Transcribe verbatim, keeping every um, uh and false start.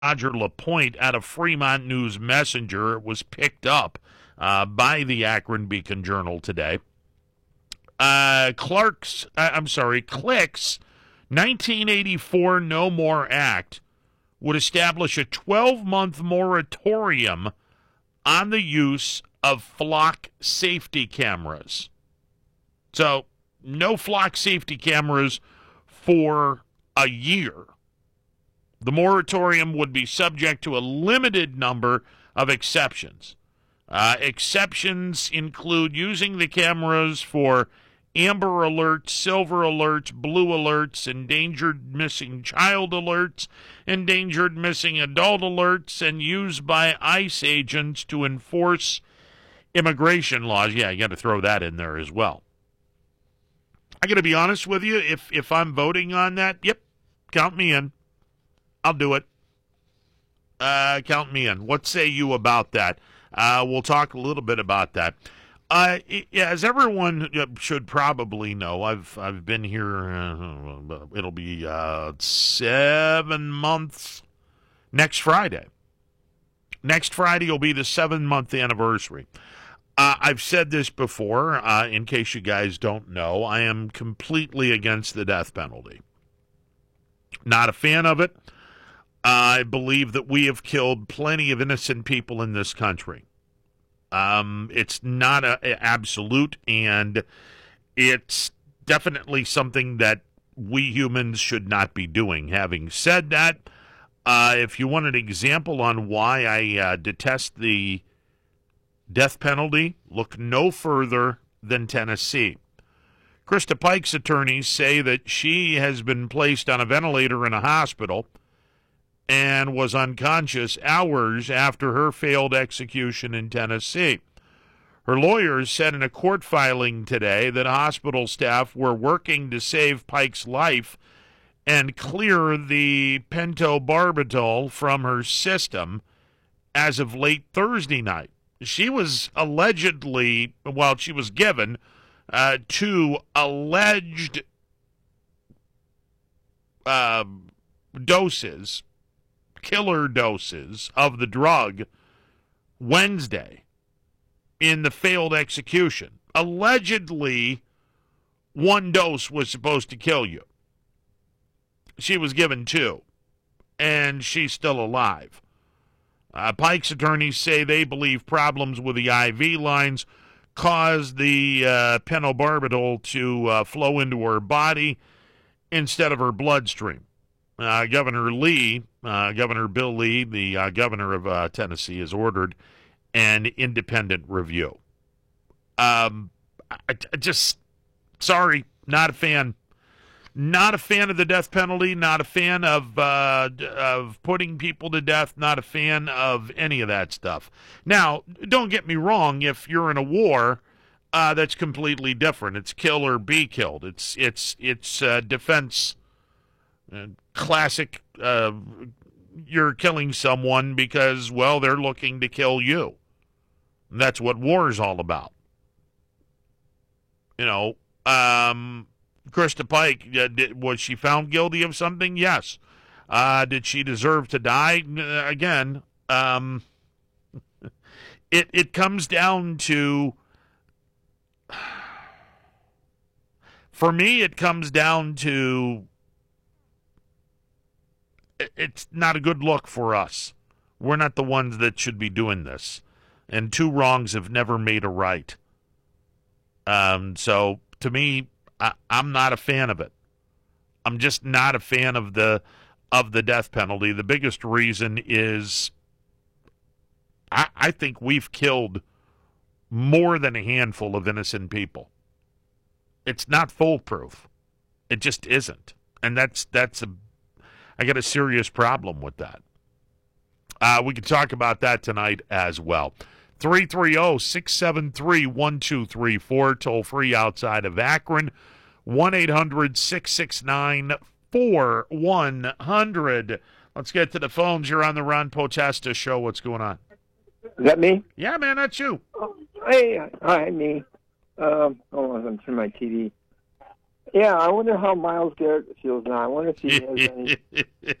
Roger Lapointe out of Fremont News Messenger. It was picked up uh, by the Akron Beacon Journal today. Uh, Clark's, uh, I'm sorry, Click's nineteen eighty-four No More Act would establish a twelve-month moratorium on the use of flock safety cameras. So, no flock safety cameras for a year. The moratorium would be subject to a limited number of exceptions. Uh, exceptions include using the cameras for amber alerts, silver alerts, blue alerts, endangered missing child alerts, endangered missing adult alerts, and used by ICE agents to enforce immigration laws. Yeah, you got to throw that in there as well. I got to be honest with you, if if I'm voting on that, yep, count me in. I'll do it. Uh, count me in. What say you about that? Uh, we'll talk a little bit about that. Uh, as everyone should probably know, I've I've been here. Uh, it'll be uh, seven months next Friday. Next Friday will be the seven-month anniversary. Uh, I've said this before. Uh, in case you guys don't know, I am completely against the death penalty. Not a fan of it. I believe that we have killed plenty of innocent people in this country. Um, it's not a, a absolute, and it's definitely something that we humans should not be doing. Having said that, uh, if you want an example on why I uh, detest the death penalty, look no further than Tennessee. Krista Pike's attorneys say that she has been placed on a ventilator in a hospital and was unconscious hours after her failed execution in Tennessee. Her lawyers said in a court filing today that hospital staff were working to save Pike's life and clear the pentobarbital from her system as of late Thursday night. She was allegedly, well, she was given uh, two alleged uh, doses killer doses of the drug Wednesday in the failed execution. Allegedly, one dose was supposed to kill you. She was given two, and she's still alive. Uh, Pike's attorneys say they believe problems with the I V lines caused the uh, pentobarbital to uh, flow into her body instead of her bloodstream. Uh, Governor Lee, uh, Governor Bill Lee, the uh, governor of uh, Tennessee, has ordered an independent review. Um, I, I just, sorry, not a fan. Not a fan of the death penalty, not a fan of uh, of putting people to death, not a fan of any of that stuff. Now, don't get me wrong, if you're in a war, uh, that's completely different. It's kill or be killed. It's, it's, it's uh, defense. Uh, classic, uh, you're killing someone because, well, they're looking to kill you. And that's what war is all about. You know, um, Krista Pike, uh, did, was she found guilty of something? Yes. Uh, did she deserve to die? Uh, again, um, it, it comes down to, for me, it comes down to, it's not a good look for us. We're not the ones that should be doing this. And two wrongs have never made a right. Um, so, to me, I, I'm not a fan of it. I'm just not a fan of the of the death penalty. The biggest reason is I, I think we've killed more than a handful of innocent people. It's not foolproof. It just isn't. And that's that's a I got a serious problem with that. Uh, we can talk about that tonight as well. three three zero, six seven three, one two three four, toll free outside of Akron. one eight hundred, six six nine, four one zero zero. Let's get to the phones. You're on the Ron Potesta Show. What's going on? Is that me? Yeah, man, that's you. Oh, hey, hi, me. Um, hold on, I'm turning my T V. Yeah, I wonder how Myles Garrett feels now. I wonder if he has any.